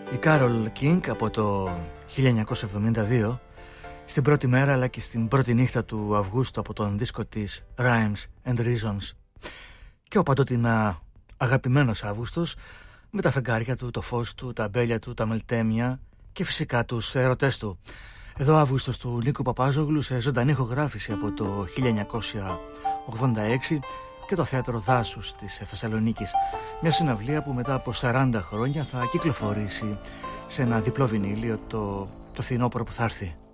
Η Κάρολ Κίνγκ από το 1972, στην πρώτη μέρα αλλά και στην πρώτη νύχτα του Αυγούστου από τον δίσκο της Rhymes and Reasons. Και ο παντότινα αγαπημένος Αύγουστος με τα φεγγάρια του, το φως του, τα αμπέλια του, τα μελτέμια και φυσικά τους ερωτές του. Εδώ Αύγουστος του Νίκου Παπάζογλου σε ζωντανή ηχογράφηση από το 1986 και το Θέατρο Δάσους της Θεσσαλονίκης. Μια συναυλία που μετά από 40 χρόνια θα κυκλοφορήσει σε ένα διπλό βινίλιο το φθινόπωρο που θα έρθει.